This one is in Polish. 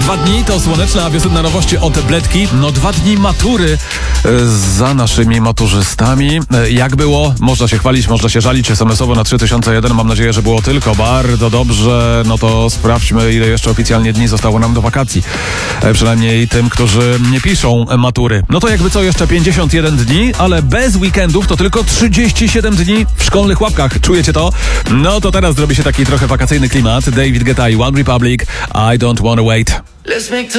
2 dni to słoneczna wiosenna nowości od Bledki. 2 dni matury za naszymi maturzystami. Jak było? Można się chwalić, można się żalić. SMS-owo na 3001. Mam nadzieję, że było tylko bardzo dobrze. No to sprawdźmy, ile jeszcze oficjalnie dni zostało nam do wakacji. Przynajmniej tym, którzy nie piszą matury. No to jakby co, jeszcze 51 dni, ale bez weekendów to tylko 37 dni w szkolnych łapkach. Czujecie to? No to teraz zrobi się taki trochę wakacyjny klimat. David Guetta i One Republic. I don't wanna wait.